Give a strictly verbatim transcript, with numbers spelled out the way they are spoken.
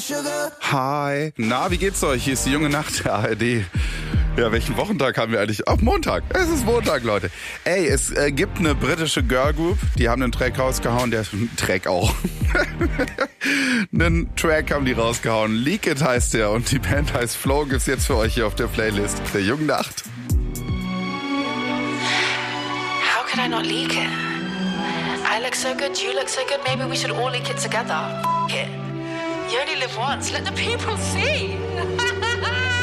Hi. Na, wie geht's euch? Hier ist die junge Nacht der A R D. Ja, welchen Wochentag haben wir eigentlich? Ach, Montag. Es ist Montag, Leute. Ey, es äh, gibt eine britische Girlgroup, die haben einen Track rausgehauen, der Track auch. einen Track haben die rausgehauen. Leak It heißt der und die Band heißt Flow, gibt's jetzt für euch hier auf der Playlist der jungen Nacht. How could I not leak it? I look so good, you look so good, maybe we should all leak it together. F*** it. You only live once, let the people see.